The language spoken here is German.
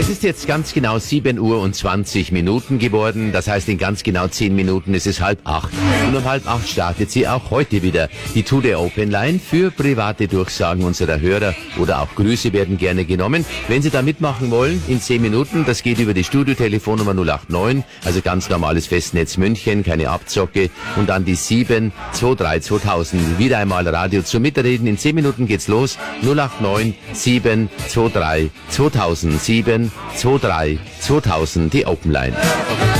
Es ist jetzt ganz genau 7 Uhr und 20 Minuten geworden. Das heißt, in ganz genau 10 Minuten ist es 7:30. Und um 7:30 startet sie auch heute wieder. Die Today Open Line für private Durchsagen unserer Hörer oder auch Grüße werden gerne genommen. Wenn Sie da mitmachen wollen, in 10 Minuten, das geht über die Studiotelefonnummer 089, also ganz normales Festnetz München, keine Abzocke, und dann die 723 2000. Wieder einmal Radio zum Mitreden. In 10 Minuten geht's los. 089 723 2000. 723 2000, die Open Line.